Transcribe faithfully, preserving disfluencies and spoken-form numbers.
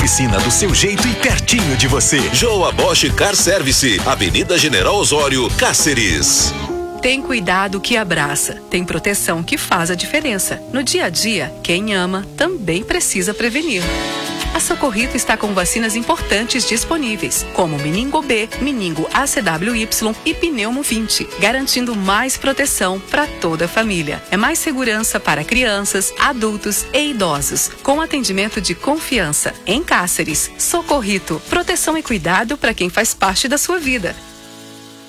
oficina do seu jeito e pertinho de você. Joa Bosch Car Service, Avenida General Osório, Cáceres. Tem cuidado que abraça, tem proteção que faz a diferença. No dia a dia, quem ama também precisa prevenir. A Socorrito está com vacinas importantes disponíveis, como Meningo B, Meningo A C W Y e Pneumo vinte, garantindo mais proteção para toda a família. É mais segurança para crianças, adultos e idosos, com atendimento de confiança. Em Cáceres, Socorrito, proteção e cuidado para quem faz parte da sua vida.